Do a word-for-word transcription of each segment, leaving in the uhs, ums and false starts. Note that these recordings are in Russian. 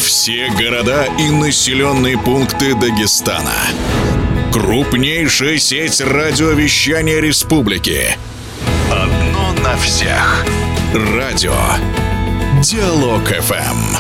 Все города и населенные пункты Дагестана. Крупнейшая сеть радиовещания республики. Одно на всех. Радио Диалог-ФМ.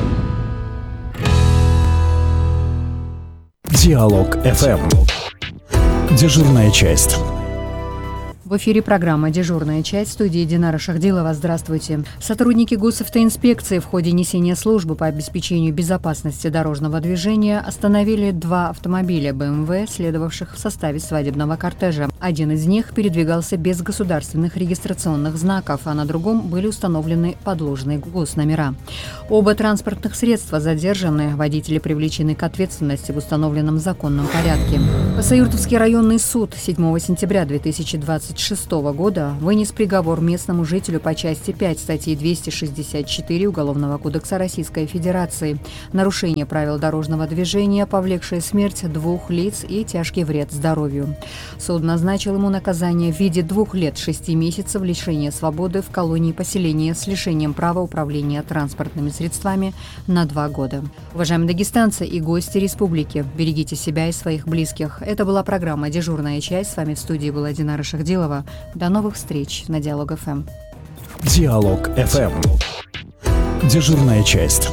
Диалог-ФМ. Дежурная часть. В эфире программа «Дежурная часть», в студии Динара Шахдилова. Здравствуйте. Сотрудники госавтоинспекции в ходе несения службы по обеспечению безопасности дорожного движения остановили два автомобиля бэ эм вэ, следовавших в составе свадебного кортежа. Один из них передвигался без государственных регистрационных знаков, а на другом были установлены подложные госномера. Оба транспортных средства задержаны, водители привлечены к ответственности в установленном законном порядке. Посаюртовский районный суд седьмого сентября две тысячи двадцать шестого года вынес приговор местному жителю по части пять статьи двести шестьдесят четыре Уголовного кодекса Российской Федерации «Нарушение правил дорожного движения, повлекшее смерть двух лиц и тяжкий вред здоровью». Суд назначил ему наказание в виде двух лет шести месяцев лишения свободы в колонии поселения с лишением права управления транспортными средствами на два года. Уважаемые дагестанцы и гости республики, берегите себя и своих близких. Это была программа «Дежурная часть». С вами в студии была Динара Шахдилова. До новых встреч на Диалог-ФМ. Диалог-ФМ. Дежурная часть.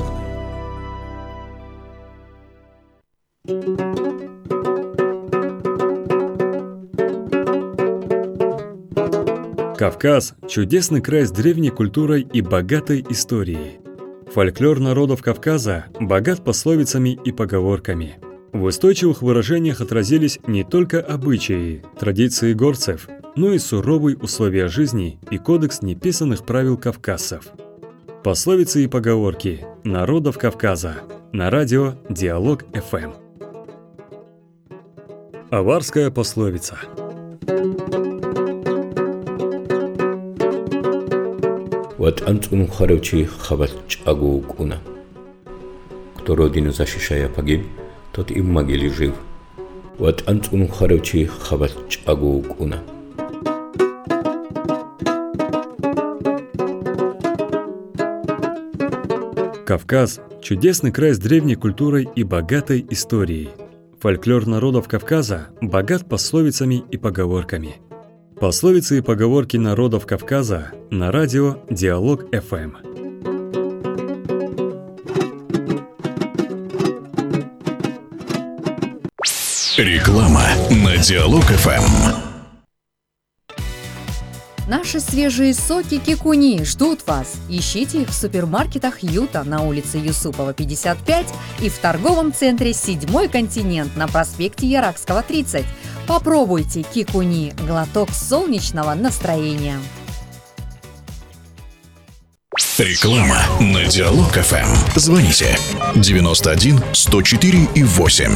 Кавказ – чудесный край с древней культурой и богатой историей. Фольклор народов Кавказа богат пословицами и поговорками. В устойчивых выражениях отразились не только обычаи, традиции горцев, но и суровые условия жизни и кодекс неписанных правил кавказцев. Пословицы и поговорки народов Кавказа на радио Диалог-ФМ. Аварская пословица. Кто родину защищая погиб, тот и в могиле жив. Вот анцун харучи хавач агугуна. Кавказ – чудесный край с древней культурой и богатой историей. Фольклор народов Кавказа богат пословицами и поговорками. Пословицы и поговорки народов Кавказа на радио Диалог-ФМ. Реклама на Диалог-ФМ. Наши свежие соки Кикуни ждут вас. Ищите их в супермаркетах Юта на улице Юсупова, пятьдесят пять и в торговом центре «Седьмой континент» на проспекте Яракского, тридцать. Попробуйте Кикуни – глоток солнечного настроения. Реклама на Диалог-ФМ. Звоните девяносто один сто четыре и восемь.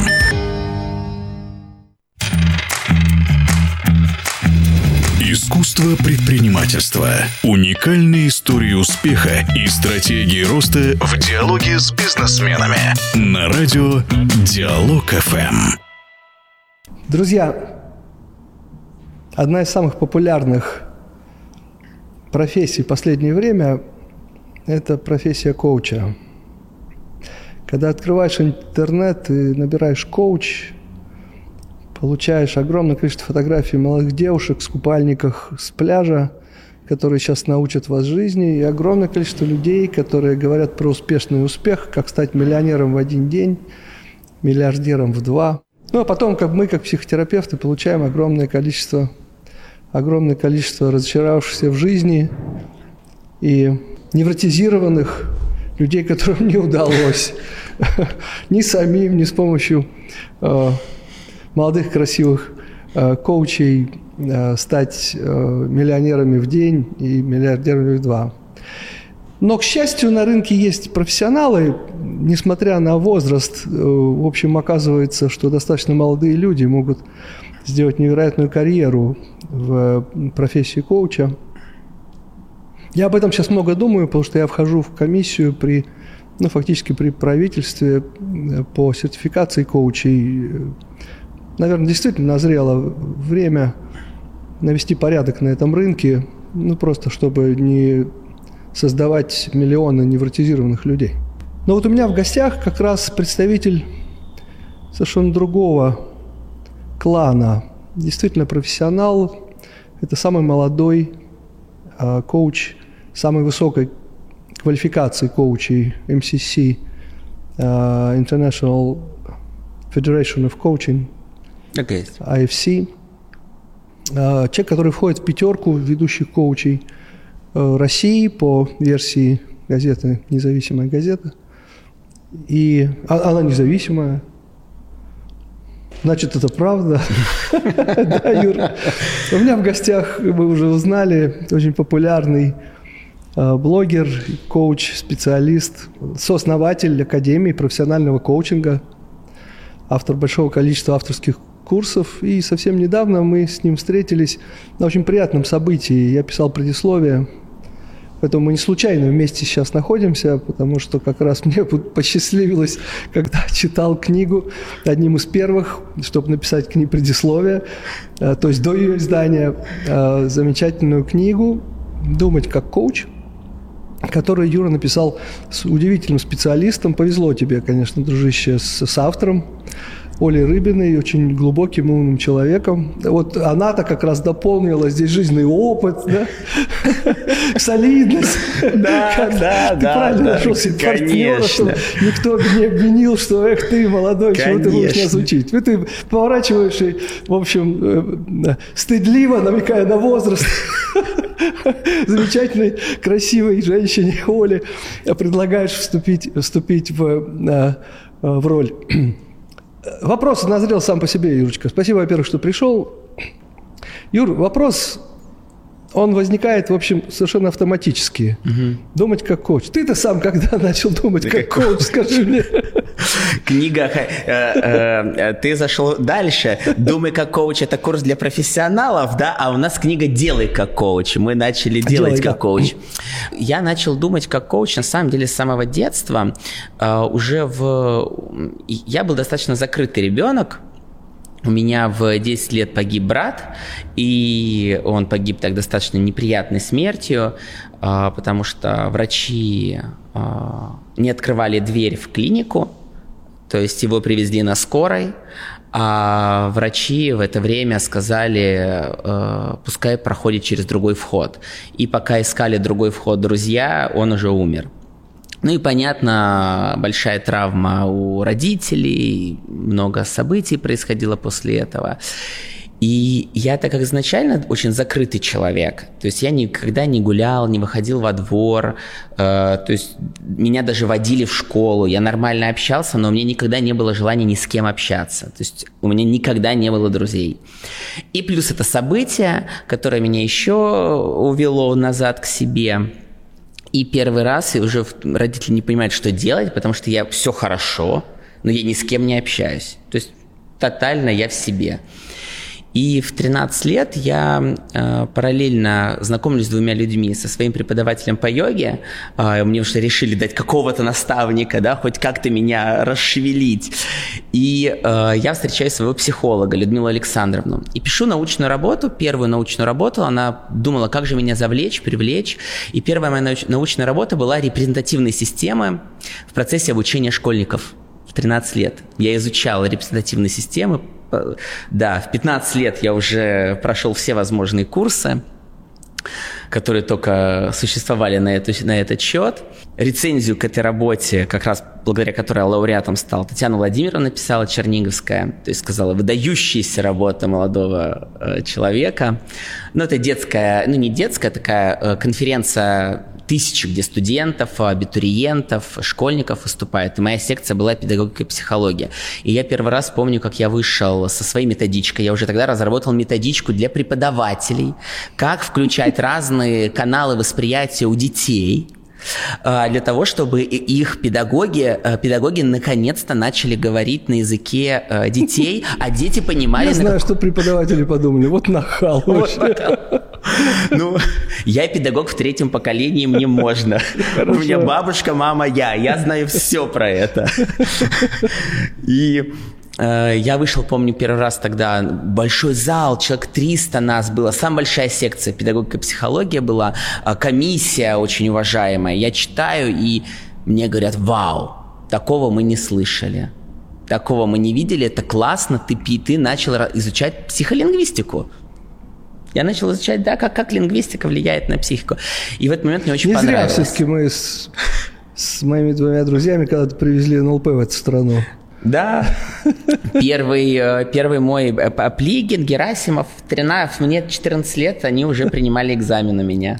Искусство предпринимательства. Уникальные истории успеха и стратегии роста в диалоге с бизнесменами. На радио Диалог-ФМ. Друзья, одна из самых популярных профессий в последнее время – это профессия коуча. Когда открываешь интернет и набираешь «коуч», получаешь огромное количество фотографий молодых девушек в купальниках с пляжа, которые сейчас научат вас жизни, и огромное количество людей, которые говорят про успешный успех, как стать миллионером в один день, миллиардером в два. Ну, а потом, как мы, как психотерапевты, получаем огромное количество, огромное количество разочаровавшихся в жизни и невротизированных людей, которым не удалось ни самим, ни с помощью молодых, красивых э, коучей э, стать э, миллионерами в день и миллиардерами в два. Но, к счастью, на рынке есть профессионалы, несмотря на возраст, э, в общем, оказывается, что достаточно молодые люди могут сделать невероятную карьеру в профессии коуча. Я об этом сейчас много думаю, потому что я вхожу в комиссию при, ну, фактически при правительстве по сертификации коучей. Наверное, действительно назрело время навести порядок на этом рынке, ну, просто чтобы не создавать миллионы невротизированных людей. Но вот у меня в гостях как раз представитель совершенно другого клана. Действительно профессионал. Это самый молодой э, коуч, самой высокой квалификации коучей эм си си, э, International Federation of Coaching, okay. ай эф си. Э, человек, который входит в пятерку ведущих коучей э, России по версии газеты, независимая газета. И а, она независимая. Значит, это правда. Да, Юра. У меня в гостях, вы уже узнали, очень популярный блогер, коуч, специалист, сооснователь Академии профессионального коучинга, автор большого количества авторских курсов. И совсем недавно мы с ним встретились на очень приятном событии. Я писал предисловие. Поэтому мы не случайно вместе сейчас находимся, потому что как раз мне посчастливилось, когда читал книгу, одним из первых, чтобы написать к ней предисловие, то есть до ее издания, замечательную книгу «Думать как коуч», которую Юра написал с удивительным специалистом. Повезло тебе, конечно, дружище, с, с автором. Олей Рыбиной, очень глубоким, умным человеком. Вот она-то как раз дополнила здесь жизненный опыт, да? Солидность. Да, да, да. Ты правильно нашел себе партнера, чтобы никто не обвинил, что эх ты, молодой, чего ты будешь нас учить. Ты поворачиваешь и, в общем, стыдливо, намекая на возраст, замечательной, красивой женщине Оле предлагаешь вступить, вступить в, в роль. Вопрос назрел сам по себе, Юрочка. Спасибо, во-первых, что пришел. Юр, вопрос, он возникает, в общем, совершенно автоматически. Угу. Думать как коуч. Ты-то сам когда начал думать как, как коуч, скажи мне? Книга, ты зашел дальше. «Думай как коуч» — это курс для профессионалов, да, а у нас книга «Делай как коуч». Мы начали делать Делай, как да. коуч. Я начал думать как коуч, на самом деле, с самого детства. Уже в... Я был достаточно закрытый ребенок. У меня в десять лет погиб брат, и он погиб так достаточно неприятной смертью, потому что врачи не открывали дверь в клинику, то есть его привезли на скорой, а врачи в это время сказали, пускай проходит через другой вход. И пока искали другой вход друзья, он уже умер. Ну и, понятно, большая травма у родителей, много событий происходило после этого. И я, так как изначально очень закрытый человек, то есть я никогда не гулял, не выходил во двор, э, то есть меня даже водили в школу, я нормально общался, но у меня никогда не было желания ни с кем общаться, то есть у меня никогда не было друзей. И плюс это событие, которое меня еще увело назад к себе. И первый раз и уже родители не понимают, что делать, потому что я все хорошо, но я ни с кем не общаюсь. То есть тотально я в себе. И в тринадцать лет я э, параллельно знакомлюсь с двумя людьми, со своим преподавателем по йоге. Э, мне уже решили дать какого-то наставника, да, хоть как-то меня расшевелить. И э, я встречаю своего психолога Людмилу Александровну. И пишу научную работу, первую научную работу. Она думала, как же меня завлечь, привлечь. И первая моя науч- научная работа была «Репрезентативные системы в процессе обучения школьников». В тринадцать лет я изучал репрезентативные системы. Да, в пятнадцать лет я уже прошел все возможные курсы, которые только существовали на, эту, на этот счет. Рецензию к этой работе, как раз благодаря которой я лауреатом стал, Татьяна Владимировна написала, Черниговская, то есть сказала, выдающаяся работа молодого э, человека. Но это детская, ну не детская, такая э, конференция тысячи, где студентов, абитуриентов, школьников выступают. И моя секция была педагогика и психология. И я первый раз помню, как я вышел со своей методичкой. Я уже тогда разработал методичку для преподавателей, как включать разные каналы восприятия у детей, для того, чтобы их педагоги, педагоги наконец-то начали говорить на языке детей, а дети понимали... Я знаю, как... что преподаватели подумали, вот нахал вообще. Ну, я педагог в третьем поколении, мне можно. Хорошо. У меня бабушка, мама, я. Я знаю все про это. И... Я вышел, помню, первый раз тогда, большой зал, человек триста нас было, самая большая секция, педагогика и психология была, комиссия очень уважаемая. Я читаю, и мне говорят: вау, такого мы не слышали, такого мы не видели, это классно, ты, ты начал изучать психолингвистику. Я начал изучать, да, как, как лингвистика влияет на психику. И в этот момент мне очень не понравилось. Не зря все-таки мы с, с моими двумя друзьями когда-то привезли эн эл пэ в эту страну. Да, первый, первый мой Плигин, Герасимов, тринадцать, мне четырнадцать лет, они уже принимали экзамен у меня.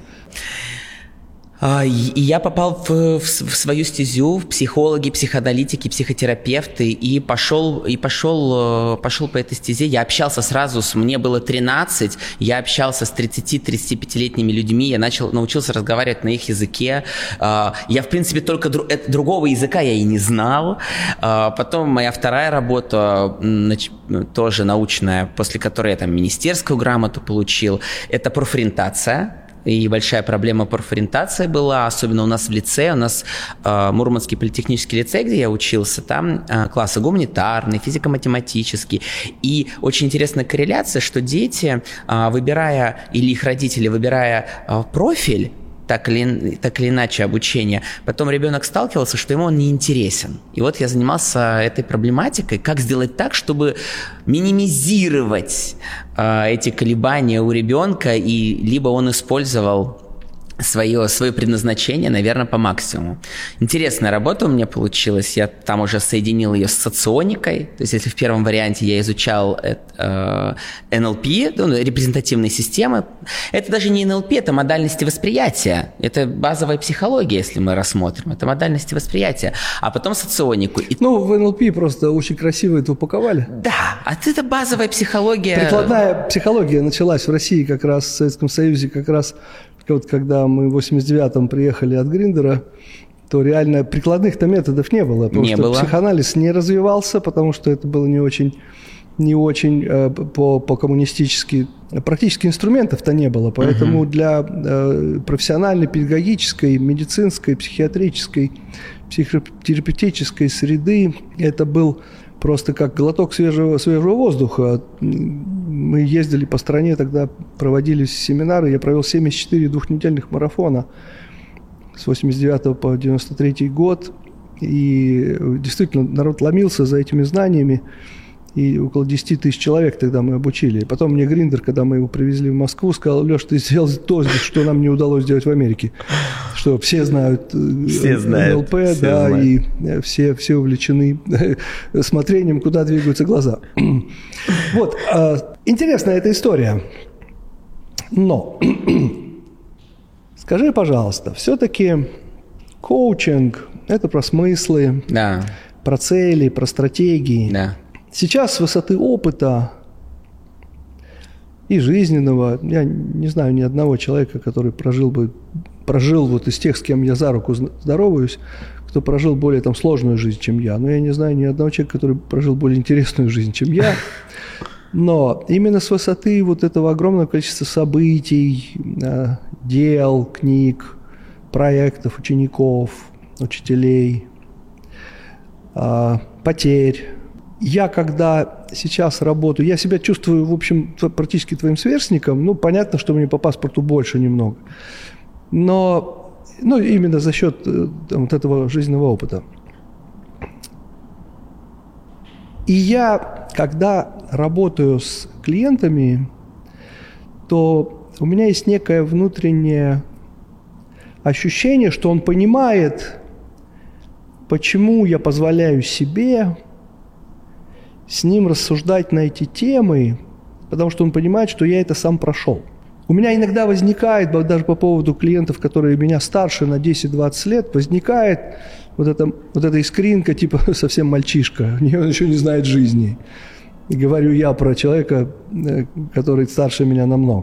И я попал в, в, в свою стезю, в психологи, психоаналитики, психотерапевты, и пошел, и пошел, пошел по этой стезе. Я общался сразу, с, мне было тринадцать, я общался с тридцати-тридцатипятилетними людьми, я начал, научился разговаривать на их языке. Я, в принципе, только дру, другого языка я и не знал. Потом моя вторая работа, тоже научная, после которой я там министерскую грамоту получил, это профориентация. И большая проблема профориентации была, особенно у нас в лицее. У нас э, Мурманский политехнический лицей, где я учился, там э, классы гуманитарные, физико-математические. И очень интересная корреляция, что дети, э, выбирая, или их родители, выбирая э, профиль, так или, так или иначе обучение, потом ребенок сталкивался, что ему он не интересен. И вот я занимался этой проблематикой, как сделать так, чтобы минимизировать э, эти колебания у ребенка, и либо он использовал свое, свое предназначение, наверное, по максимуму. Интересная работа у меня получилась. Я там уже соединил ее с соционикой. То есть, если в первом варианте я изучал э, эн эл пи, ну, репрезентативные системы, это даже не эн эл пи, это модальности восприятия. Это базовая психология, если мы рассмотрим. Это модальности восприятия. А потом соционику. И... Ну, в эн эл пи просто очень красиво это упаковали. Да, а это базовая психология. Прикладная психология началась в России как раз, в Советском Союзе как раз. Вот когда мы в восемьдесят девятом приехали от Гриндера, то реально прикладных-то методов не было. Потому не что было. Психоанализ не развивался, потому что это было не очень, не очень э, по, по-коммунистически. Практически инструментов-то не было. Поэтому uh-huh. для э, профессиональной, педагогической, медицинской, психиатрической, психотерапевтической среды это был просто как глоток свежего, свежего воздуха. Мы ездили по стране, тогда проводились семинары. Я провел семьдесят четыре двухнедельных марафона с восемьдесят девятого по девяносто третий год. И действительно народ ломился за этими знаниями. И около десять тысяч человек тогда мы обучили. И потом мне Гриндер, когда мы его привезли в Москву, сказал: Леш, ты сделал то, что нам не удалось сделать в Америке. Что все знают все эн эл пэ, все да, знают. И все, все увлечены смотрением, куда двигаются глаза. Вот, интересная эта история. Но, скажи, пожалуйста, все-таки коучинг – это про смыслы, да. про цели, про стратегии. Да. Сейчас с высоты опыта и жизненного, я не знаю ни одного человека, который прожил бы, прожил вот из тех, с кем я за руку здороваюсь, кто прожил более там сложную жизнь, чем я. Но я не знаю ни одного человека, который прожил более интересную жизнь, чем я. Но именно с высоты вот этого огромного количества событий, дел, книг, проектов, учеников, учителей, потерь. Я, когда сейчас работаю, я себя чувствую, в общем, практически твоим сверстником. Ну, понятно, что мне по паспорту больше немного. Но, ну, именно за счет там, вот этого жизненного опыта. И я, когда работаю с клиентами, то у меня есть некое внутреннее ощущение, что он понимает, почему я позволяю себе с ним рассуждать на эти темы, потому что он понимает, что я это сам прошел. У меня иногда возникает, даже по поводу клиентов, которые меня старше на десять-двадцать лет, возникает вот эта, вот эта искринка, типа совсем мальчишка, он еще не знает жизни. И говорю я про человека, который старше меня намного.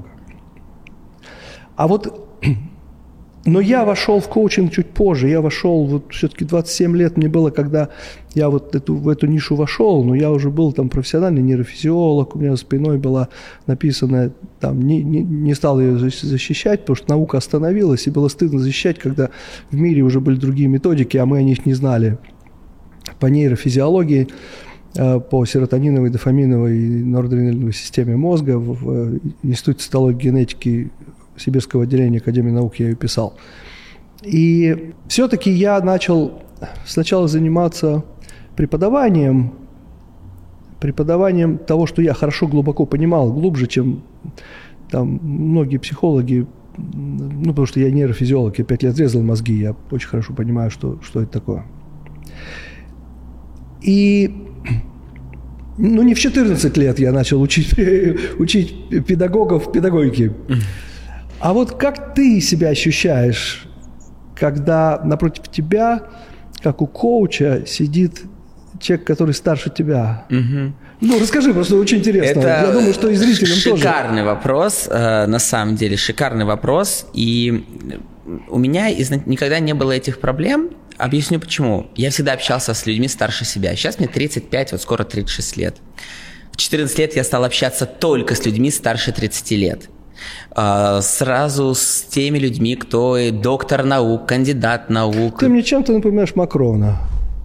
А вот, но я вошел в коучинг чуть позже, я вошел, вот все-таки двадцать семь лет мне было, когда я вот эту, в эту нишу вошел, но я уже был там профессиональный нейрофизиолог, у меня за спиной была написана, там, не, не, не стал ее защищать, потому что наука остановилась, и было стыдно защищать, когда в мире уже были другие методики, а мы о них не знали. По нейрофизиологии, по серотониновой, дофаминовой и норадреналиновой системе мозга в Институте цитологии и генетики Сибирского отделения Академии наук я ее писал. И все-таки я начал сначала заниматься преподаванием, преподаванием того, что я хорошо, глубоко понимал, глубже, чем там многие психологи, ну, потому что я нейрофизиолог, я пять лет резал мозги, я очень хорошо понимаю, что, что это такое. И, ну, не в четырнадцать лет я начал учить, учить педагогов педагогики. А вот как ты себя ощущаешь, когда напротив тебя, как у коуча, сидит человек, который старше тебя? Угу. Ну, расскажи, просто очень интересно. Это я думаю, что и зрителям шикарный тоже. Шикарный вопрос, на самом деле, шикарный вопрос. И у меня никогда не было этих проблем. Объясню почему. Я всегда общался с людьми старше себя. Сейчас мне тридцать пять, вот скоро тридцать шесть лет. В четырнадцать лет я стал общаться только с людьми старше тридцати лет. Сразу с теми людьми, кто доктор наук, кандидат наук. Ты мне чем-то напоминаешь Макрона.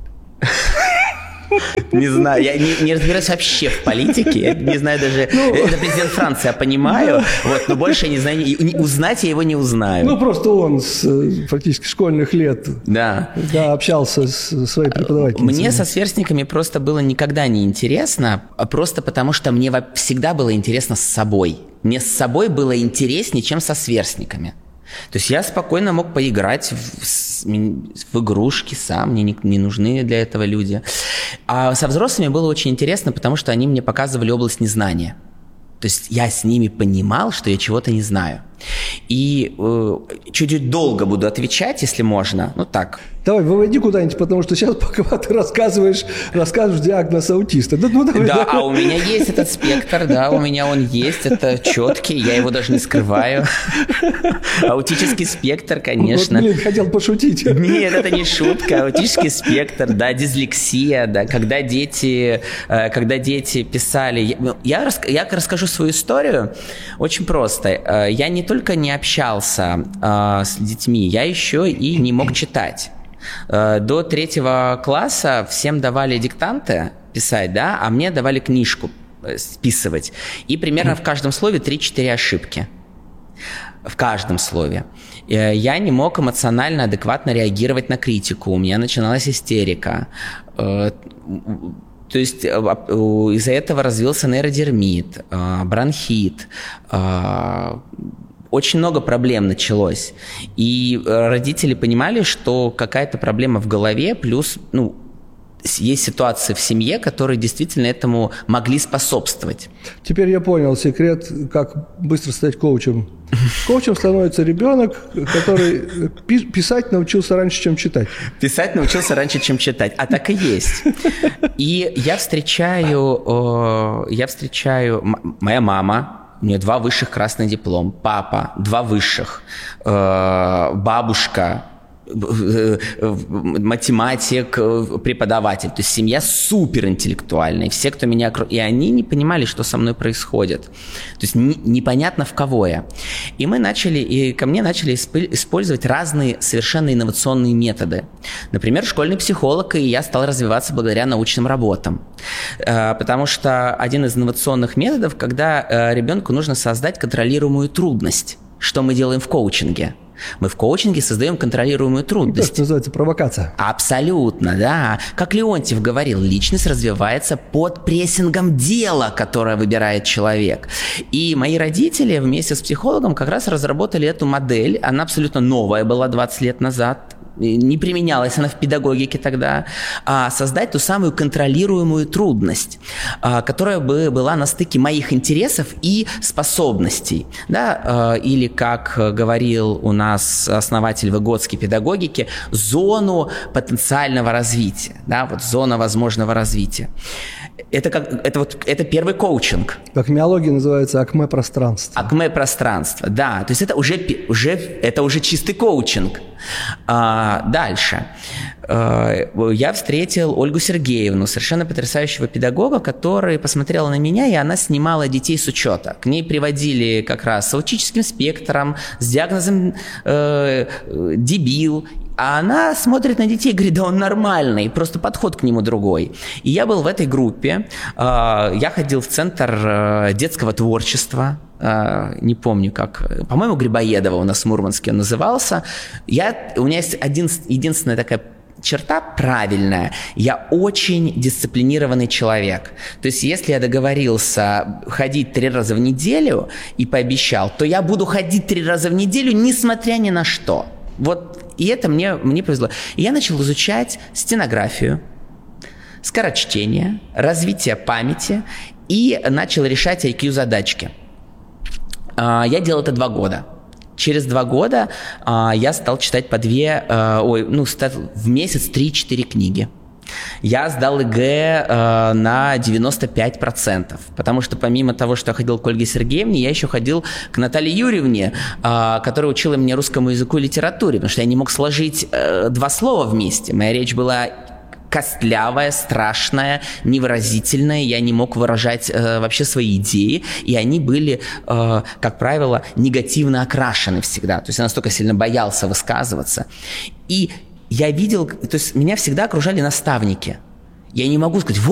Не знаю, я не, не разбираюсь вообще в политике, я не знаю даже, ну, это президент Франции, я понимаю, вот, но больше я не знаю, не, не, узнать я его не узнаю. Ну, просто он с фактически школьных лет да. Да, общался с своей преподавательницей. Мне со сверстниками просто было никогда не интересно, просто потому что мне всегда было интересно с собой. Мне с собой было интереснее, чем со сверстниками. То есть я спокойно мог поиграть в, в игрушки сам, мне не, не нужны для этого люди. А со взрослыми было очень интересно, потому что они мне показывали область незнания. То есть я с ними понимал, что я чего-то не знаю. И э, чуть-чуть долго буду отвечать, если можно. Ну так. Давай, выводи куда-нибудь, потому что сейчас, пока ты рассказываешь, рассказываешь диагноз аутиста. Да, ну, давай, да, давай. А у меня есть этот спектр, да, у меня он есть, это четкий, я его даже не скрываю. Аутический спектр, конечно. Вот, блин, хотел пошутить. Нет, это не шутка. Аутический спектр, да, дислексия, да, когда дети, когда дети писали... Я, я расскажу свою историю очень просто. Я не только не общался с детьми, я еще и не мог читать. До третьего класса всем давали диктанты писать, да, а мне давали книжку списывать. И примерно в каждом слове три-четыре ошибки. В каждом слове. Я не мог эмоционально, адекватно реагировать на критику. У меня начиналась истерика. То есть из-за этого развился нейродермит, бронхит. Очень много проблем началось. И родители понимали, что какая-то проблема в голове, плюс, ну, есть ситуации в семье, которые действительно этому могли способствовать. Теперь я понял секрет, как быстро стать коучем. Коучем становится ребенок, который писать научился раньше, чем читать. Писать научился раньше, чем читать. А так и есть. И я встречаю, я встречаю, моя мама, у нее два высших красных диплома, папа, два высших, бабушка, математик, преподаватель. То есть семья суперинтеллектуальная. Все, кто меня... И они не понимали, что со мной происходит. То есть не, непонятно, в кого я. И мы начали, и ко мне начали использовать разные совершенно инновационные методы. Например, школьный психолог, и я стал развиваться благодаря научным работам. Потому что один из инновационных методов, когда ребенку нужно создать контролируемую трудность. Что мы делаем в коучинге? Мы в коучинге создаем контролируемую трудность. Это называется провокация. Абсолютно, да. Как Леонтьев говорил, личность развивается под прессингом дела, которое выбирает человек. И мои родители вместе с психологом как раз разработали эту модель. Она абсолютно новая была двадцать лет назад. Не применялась она в педагогике тогда, а создать ту самую контролируемую трудность, которая бы была на стыке моих интересов и способностей. Да? Или, как говорил у нас основатель Выготской педагогики, зону потенциального развития, да? Вот зона возможного развития. Это, как, это, вот, это первый коучинг. Как в миологии называется акме-пространство. Акме-пространство, да. То есть это уже, уже, это уже чистый коучинг. А, дальше. А, я встретил Ольгу Сергеевну, совершенно потрясающего педагога, которая посмотрела на меня, и она снимала детей с учета. К ней приводили как раз с аутическим спектром, с диагнозом э, дебил. А она смотрит на детей и говорит, да он нормальный, просто подход к нему другой. И я был в этой группе, я ходил в центр детского творчества, э, не помню как, по-моему, Грибоедова у нас в Мурманске он назывался. Я, у меня есть один, единственная такая черта правильная. Я очень дисциплинированный человек. То есть, если я договорился ходить три раза в неделю и пообещал, то я буду ходить три раза в неделю, несмотря ни на что. Вот, и это мне, мне повезло. И я начал изучать стенографию, скорочтение, развитие памяти и начал решать ай кью-задачки. Я делал это два года. Через два года а, я стал читать по две, а, ой, ну, в месяц три-четыре книги. Я сдал ЕГЭ а, на девяносто пять процентов, потому что помимо того, что я ходил к Ольге Сергеевне, я еще ходил к Наталье Юрьевне, а, которая учила меня русскому языку и литературе, потому что я не мог сложить а, два слова вместе. Моя речь была костлявая, страшная, невыразительная, я не мог выражать э, вообще свои идеи, и они были, э, как правило, негативно окрашены всегда. То есть я настолько сильно боялся высказываться. И я видел, то есть меня всегда окружали наставники. Я не могу сказать, вот,